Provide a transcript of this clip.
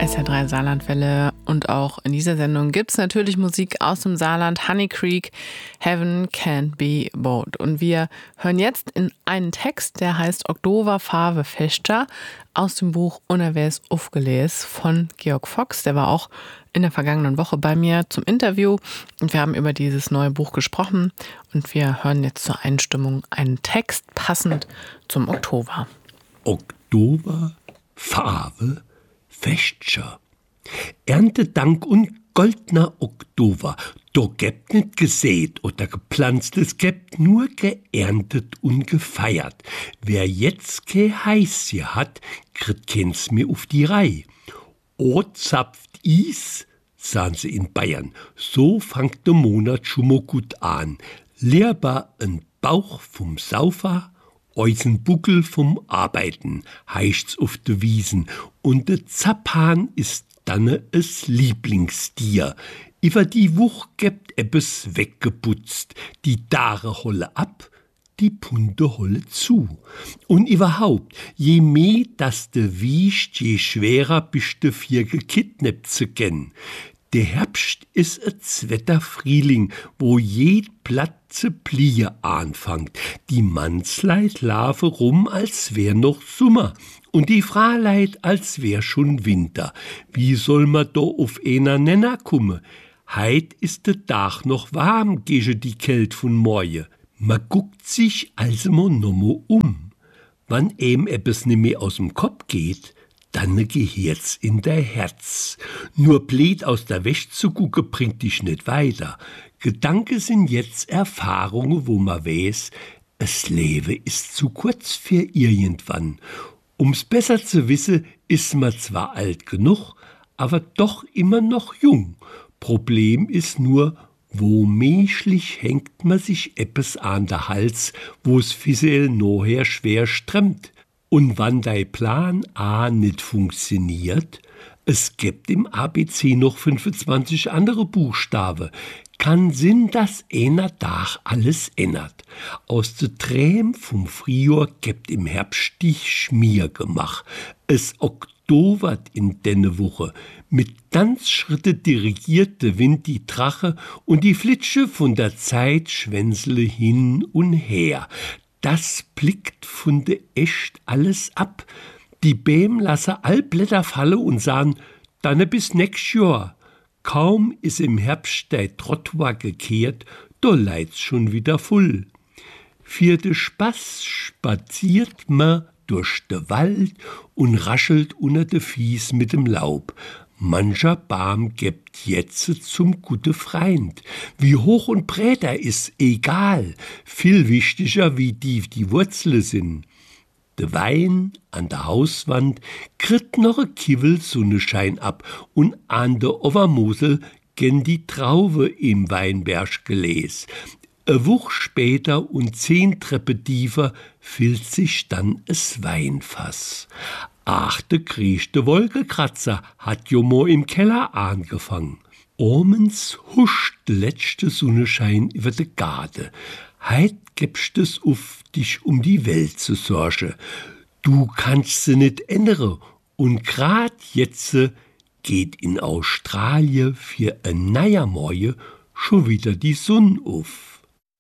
SR3 Saarlandwelle und auch in dieser Sendung gibt es natürlich Musik aus dem Saarland, Honey Creek, Heaven Can't Be Bought. Und wir hören jetzt in einen Text, der heißt Oktober Farbe Fester aus dem Buch Unerwäs aufgeles von Georg Fox. Der war auch in der vergangenen Woche bei mir zum Interview und wir haben über dieses neue Buch gesprochen und wir hören jetzt zur Einstimmung einen Text passend zum Oktober. Oktober Farbe Fester. Erntedank und goldner Oktober. Do gebt nicht gesät oder gepflanzt, es gebt nur geerntet und gefeiert. Wer jetzt ke Heißje hat, kriegt keins mehr auf die Reihe. O zapft is, sahen sie in Bayern. So fangt der Monat schon mal gut an. Lehrbar ein Bauch vom Saufer, eusen Buckel vom Arbeiten, heißt's auf de Wiesen. Und de Zapphahn ist danne es Lieblingstier. Iwer die Wuch gebt ebbes weggeputzt, die Dare holle ab, die Punde holle zu. Und überhaupt, je mehr das de wiescht, je schwerer bist de vier gekidnappt zu gehen. Der Herbst ist et Wetterfrieling, wo jed Blatt ze Plie anfangt. Die Mannsleit lave rum, als wär noch Sommer. Und die Fraleit, als wär schon Winter. Wie soll ma do auf einer Nenner kumme? Heit ist de Dach noch warm, gesche die Kält von Morje. Ma guckt sich also nommo um. Wann ebbes nimmer aus'm Kopf geht, dann gehirt's in der Herz. Nur blöd aus der Wäsch zu gucke bringt dich nicht weiter. Gedanke sind jetzt Erfahrungen, wo ma weiß, es Leben ist zu kurz für irgendwann. Um's besser zu wissen, ist ma zwar alt genug, aber doch immer noch jung. Problem ist nur, wo menschlich hängt man sich eppes an der Hals, wo's visuell noher schwer stremmt. Und wann dei Plan A nicht funktioniert, es gibt im ABC noch 25 andere Buchstaben, kann Sinn, dass einer Tag alles ändert. Aus de Träm vom Frühjahr gibt im Herbst dich Schmier gemacht. Es oktobert in denne Woche. Mit Tanzschritte dirigiert de Wind die Drache und die Flitsche von der Zeit schwänzle hin und her. Das blickt von de echt alles ab. Die Bäm lasse all Blätter falle und sahen, dann bis nächst Jahr. Kaum is im Herbst der Trottoir gekehrt, do leid's schon wieder voll. Für de Spaß spaziert ma durch de Wald und raschelt unter de Fies mit dem Laub. Mancher Baum gibt jetze zum gute Freund. Wie hoch und breit er ist, egal. Viel wichtiger, wie tief die Wurzeln sind. De Wein an der Hauswand kriegt noch e Kivel Sonnenschein ab und an der Overmosel gen die Traube im Weinberg geles. E Woch später und 10 Treppe tiefer füllt sich dann es Weinfass. Ach, de kriechste Wolkekratzer hat jo mo im Keller angefangen. Omens huscht de letzte Sonnenschein über de Garde. Heit gibst es auf dich um die Welt zu sorgen. Du kannst sie nicht ändern. Und grad jetze geht in Australien für ein neuer Morgen schon wieder die Sonne auf.